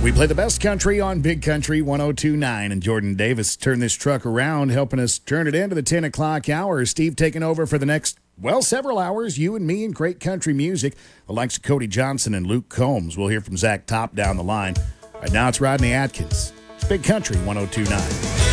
We play the best country on Big Country 102.9, and Jordan Davis turned this truck around, helping us turn it into the 10 o'clock hour. Steve taking over for the next, several hours. You and me and great country music. The likes of Cody Johnson and Luke Combs. We'll hear from Zach Top down the line. Right now it's Rodney Atkins. It's Big Country 102.9.